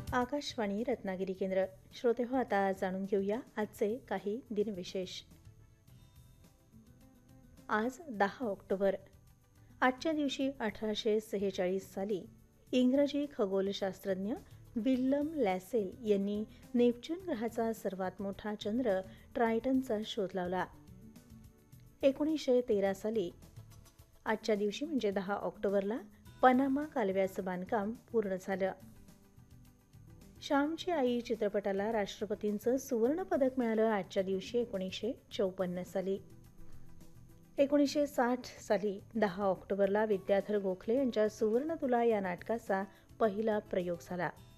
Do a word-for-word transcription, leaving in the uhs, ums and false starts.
आकाशवाणी रत्नागिरी केंद्र. श्रोते हो, आता जाणून घेऊया आजचे काही दिनविशेष. आज दहा ऑक्टोबर. आजच्या दिवशी अठराशे सेहेचाळीस साली इंग्रजी खगोलशास्त्रज्ञ विल्यम लॅसेल यांनी नेपच्यून ग्रहाचा सर्वात मोठा चंद्र ट्रायटनचा शोध लावला. एकोणीसशे तेरा साली आजच्या दिवशी म्हणजे दहा ऑक्टोबरला पनामा कालव्याचं बांधकाम पूर्ण झालं. श्यामची आई चित्रपटाला राष्ट्रपतींचं सुवर्ण पदक मिळालं आजच्या दिवशी एकोणीसशे चौपन्न साली. एकोणीसशे साठ साली दहा ऑक्टोबरला विद्याधर गोखले यांच्या सुवर्ण तुला या नाटकाचा पहिला प्रयोग झाला.